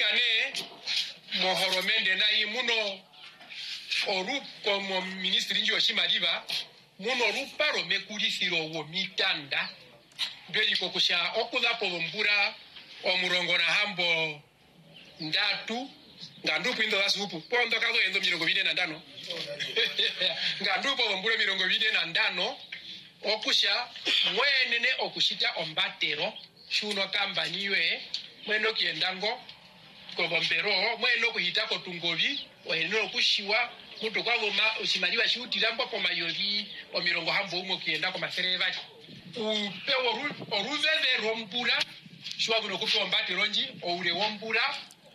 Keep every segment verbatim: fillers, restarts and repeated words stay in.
adikane mohoromende na imuno oru como ministri njo shimaliva muno ruparo mekulisiro wo mitanda beli kokusha okuza polombura omurongo na hambo ndatu ngandupu indo wasupu pondo kazo endo mirongo bine na ndano ngandupu polombura mirongo bine na ndano okusha mwenene okushita ombatero shuno kamba niwe mweno kiendango kobombero mweno kuhita ko tungobi weno kushiwa muto kwa goma usimaliwa shutira mpo mayoli o mirongo hambo umo kienda ko masereva upe oru oruveve rombura shwa buno kupe ombate ronji oure wombura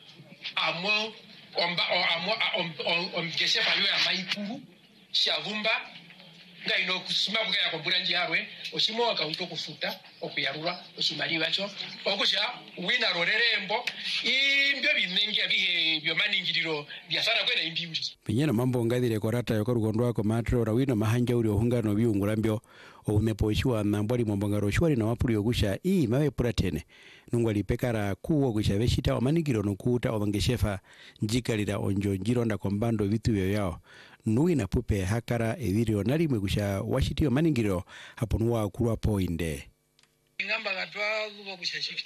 amo omba amo omgeshe payo ya maikuru shavumba ngaino kusima buga ya kombura nji harwe osimo akaunto kufuta okuyarura osimaliwa cho okusha wina rorerembo imbyo binengi abihe byo maningiriro byasara kwena imbiuri pinyana mambo ngadire korata yokorugondwa ko matro rawino mahanja uri ohungano biungurambyo oumeposhwa na mbwali mombongaro shwari na mapuri ogusha ii mawe puratene nungwali pekara kuwo gusha veshita omaningiro nukuta obangeshefa njikalira onjo njironda kombando vitu vyo yao nui na pupe hakara evirio nalimwe gusha washitio maningiro haponuwa kuwa poinde ngamba gatwa zubo gushashiki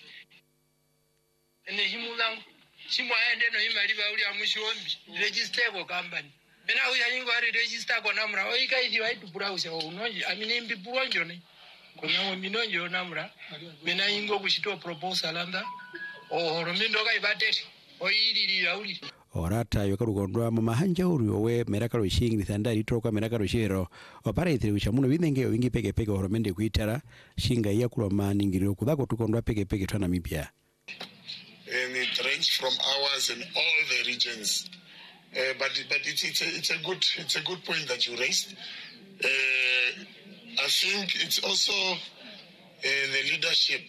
ene himulangu simwa ende no imaliba uli amushombi register company bena uya nyingo ari register ko namra oika ithi waitu browser unonji amine mbi buronjo ne kuna minonjo namra bena ingo kushito proposal anda o horomindo ga ibate oiriri rauli orata yokarugondwa mu mahanja uru we merakaro shingi thandari troka merakaro shero opara itiri wishamuno binenge wingi peke peke horomende kuitara shinga iya kuloma ningiro kudako tukondwa peke peke twana mipya and it range from hours in all the regions uh, but but it's it's a, it's a good it's a good point that you raised uh, I think it's also uh, the leadership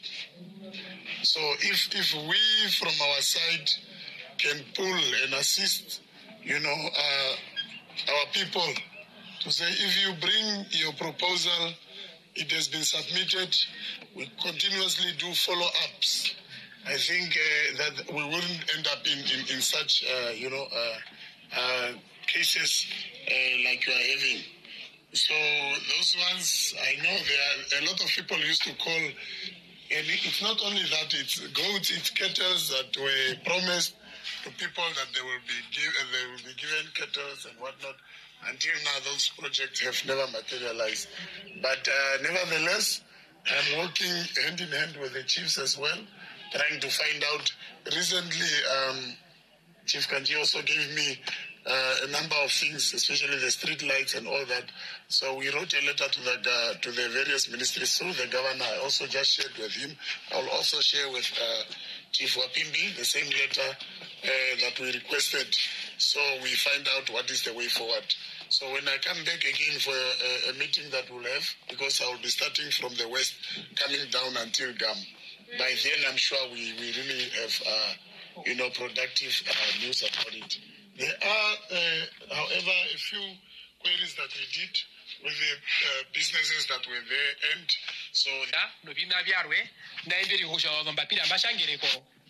so if if we from our side can pull and assist, you know, uh, our people to say, if you bring your proposal, it has been submitted, we continuously do follow-ups. I think uh, that we wouldn't end up in, in, in such, uh, you know, uh, uh, cases uh, like you are having. So those ones, I know there are a lot of people used to call, and it's not only that, it's goats, it's cattle that were promised to people that they will be give, they will be given kettles and whatnot. Until now, those projects have never materialized. But uh, nevertheless, I'm working hand in hand with the chiefs as well, trying to find out. Recently, um, Chief Kanji also gave me uh, a number of things, especially the street lights and all that. So we wrote a letter to the uh, to the various ministries through the governor. I also just shared with him. I'll also share with uh, Chief Wapimbi the same letter uh, that we requested. So we find out what is the way forward. So when I come back again for a, a meeting that we'll have, because I will be starting from the west, coming down until Gam. By then, I'm sure we, we really have, uh, you know, productive uh, news about it. There are, uh, however, a few queries that we did with the uh, businesses that were there, and so no bina biarwe na indiri husha odombapira mashangereko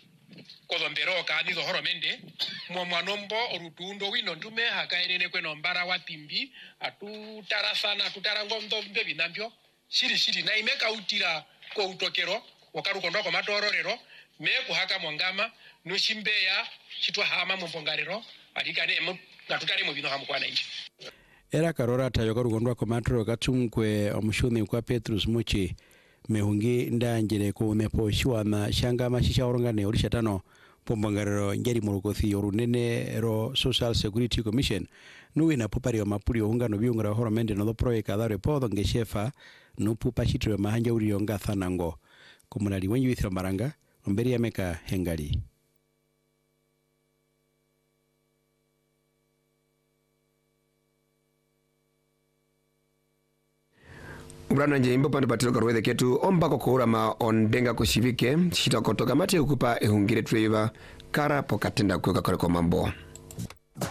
kodombero kadi horomende mo mwanombo orutundo wino ndume hakairene kweno mbara watimbi atutarasana atutarangondo mbebinambyo shiri shiri na imeka utira ko utokero wakarukondo ko matororero me kuhaka mwangama no shimbeya chitwa hama mbongarero alikane mu natutare mu bino hamukwana inji era karora tayo karugondwa ko matro gatumkwe omushuni kwa Petrus Muchi mehungi ndanjere ko nepo shwana shanga mashisha orongane orishatano pombongarero ngeri murukothi orunene ro Social Security Commission nuwe na popari wa mapuri ohungano biungara horomende no project adare podo ngeshefa no pupa chitwe mahanja uri yonga thanango komunali wenyu withira maranga omberi ya meka hengali Ubrana njimbo pande patilo karwede ketu omba kokora ma ondenga kushivike shita kotoka mate ukupa ehungire treva kara pokatenda kuweka kare kwa mambo.